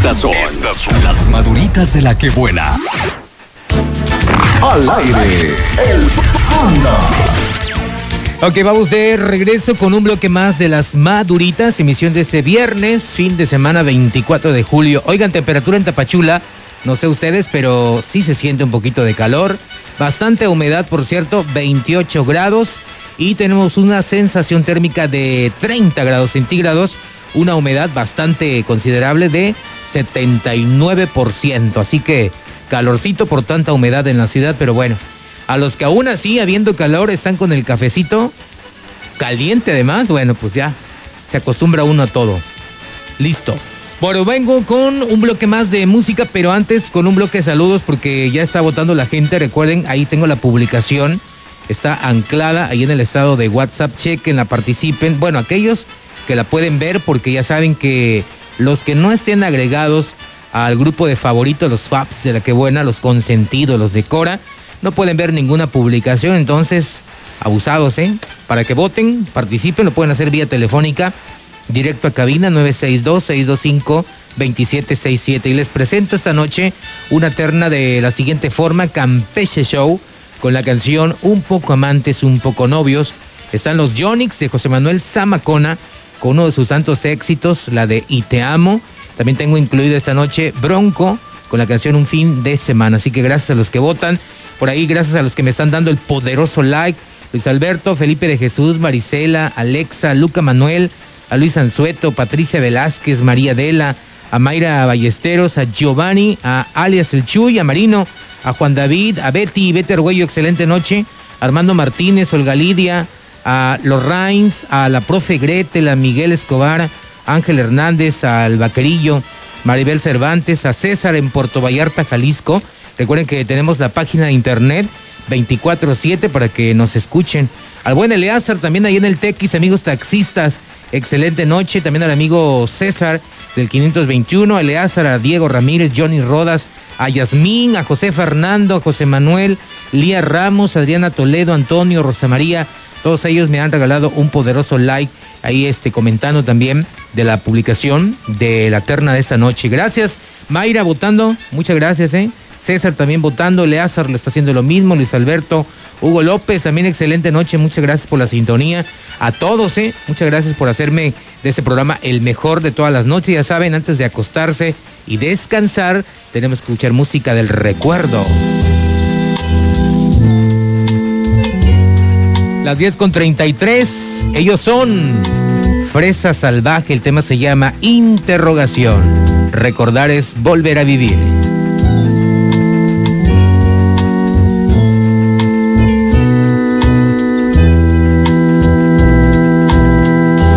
Estas son las maduritas de la que buena. Al aire, el Panda. Ok, vamos de regreso con un bloque más de las maduritas, emisión de este viernes, fin de semana 24 de julio. Oigan, temperatura en Tapachula, no sé ustedes, pero sí se siente un poquito de calor. Bastante humedad, por cierto, 28 grados. Y tenemos una sensación térmica de 30 grados centígrados. Una humedad bastante considerable de 79%. Así que calorcito por tanta humedad en la ciudad, pero bueno. A los que aún así, habiendo calor, están con el cafecito caliente además, bueno, pues ya se acostumbra uno a todo. Listo. Bueno, vengo con un bloque más de música, pero antes con un bloque de saludos porque ya está votando la gente. Recuerden, ahí tengo la publicación. Está anclada ahí en el estado de WhatsApp. Chequenla, participen. Bueno, aquellos que la pueden ver porque ya saben que los que no estén agregados al grupo de favoritos, los faps de la que buena, los consentidos, los de Cora, no pueden ver ninguna publicación, entonces abusados, para que voten, participen, lo pueden hacer vía telefónica, directo a cabina 962-625-2767. Y les presento esta noche una terna de la siguiente forma: Campeche Show, con la canción Un poco amantes, un poco novios. Están los Yonix de José Manuel Zamacona, con uno de sus tantos éxitos, la de Y te amo. También tengo incluido esta noche Bronco, con la canción Un fin de semana. Así que gracias a los que votan. Por ahí, gracias a los que me están dando el poderoso like: Luis Alberto, Felipe de Jesús, Marisela, Alexa, Luca Manuel, a Luis Anzueto, Patricia Velázquez, María Adela, a Mayra Ballesteros, a Giovanni, a alias El Chuy, a Marino, a Juan David, a Betty Argüello, excelente noche, a Armando Martínez, Olga Lidia, a los Rains, a la profe Gretel, a Miguel Escobar, a Ángel Hernández, al Vaquerillo, Maribel Cervantes, a César en Puerto Vallarta, Jalisco. Recuerden que tenemos la página de internet 24/7 para que nos escuchen. Al buen Eleazar también ahí en el Tequis, amigos taxistas, excelente noche. También al amigo César del 521, a Eleazar, a Diego Ramírez, Johnny Rodas, a Yasmín, a José Fernando, a José Manuel, Lía Ramos, Adriana Toledo, Antonio, Rosa María. Todos ellos me han regalado un poderoso like ahí comentando también de la publicación de la terna de esta noche. Gracias, Mayra, votando, muchas gracias, César también votando, Eleazar le está haciendo lo mismo, Luis Alberto, Hugo López, también excelente noche, muchas gracias por la sintonía. A todos, muchas gracias por hacerme de este programa el mejor de todas las noches. Ya saben, antes de acostarse y descansar, tenemos que escuchar música del recuerdo. Las 10:33, ellos son Fresa Salvaje, el tema se llama Interrogación. Recordar es volver a vivir.